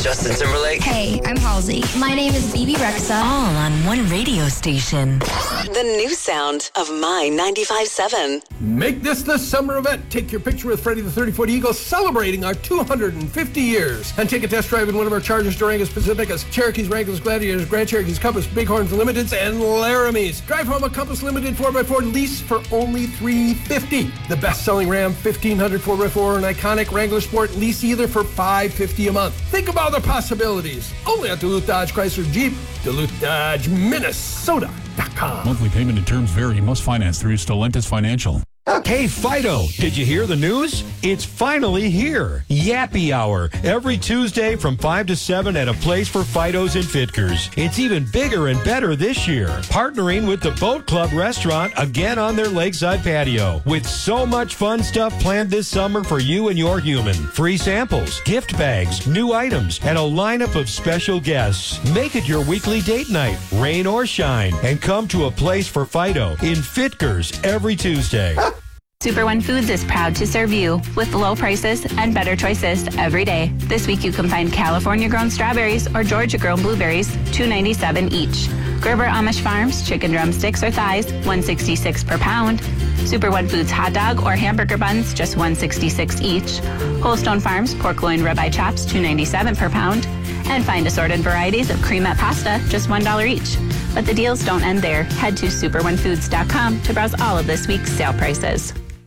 Justin Timberlake. Hey, I'm Halsey. My name is BB Rexa. All on one radio station. The new sound of My 95.7. Make this the summer event. Take your picture with Freddie the 30-foot Eagle celebrating our 250 years. And take a test drive in one of our Chargers, Durangas, Pacificas, Cherokees, Wranglers, Gladiators, Grand Cherokees, Compass, Bighorns, Limiteds, and Laramies. Drive home a Compass Limited 4x4 lease for only $350. The best-selling Ram 1500 4x4 and iconic Wrangler Sport lease either for $550 a month. Think of all the possibilities. Only at Duluth Dodge Chrysler Jeep, Duluth Dodge, Minnesota.com. Monthly payment and terms vary. Must finance through Stellantis Financial. Hey, Fido, did you hear the news? It's finally here. Yappy Hour, every Tuesday from 5 to 7 at a place for Fidos and Fitkers. It's even bigger and better this year. Partnering with the Boat Club restaurant again on their lakeside patio. With so much fun stuff planned this summer for you and your human. Free samples, gift bags, new items, and a lineup of special guests. Make it your weekly date night, rain or shine, and come to a place for Fido in Fitkers every Tuesday. Super One Foods is proud to serve you with low prices and better choices every day. This week you can find California-grown strawberries or Georgia-grown blueberries, $2.97 each. Gerber Amish Farms chicken drumsticks or thighs, $1.66 per pound. Super One Foods hot dog or hamburger buns, just $1.66 each. Holstone Farms pork loin ribeye chops, $2.97 per pound. And find assorted varieties of cremette pasta, just $1 each. But the deals don't end there. Head to superonefoods.com to browse all of this week's sale prices.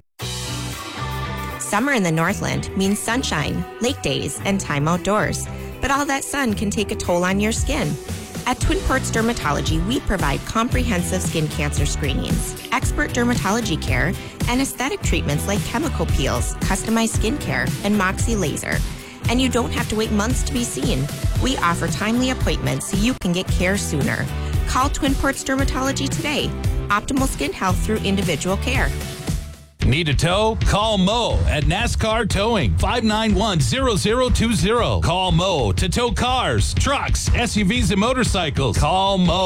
Summer in the Northland means sunshine, lake days, and time outdoors. But all that sun can take a toll on your skin. At Twin Ports Dermatology, we provide comprehensive skin cancer screenings, expert dermatology care, and aesthetic treatments like chemical peels, customized skincare, and Moxie laser. And you don't have to wait months to be seen. We offer timely appointments so you can get care sooner. Call Twin Ports Dermatology today. Optimal skin health through individual care. Need a tow? Call Mo at NASCAR Towing, 591-0020. Call Mo to tow cars, trucks, SUVs, and motorcycles. Call Mo.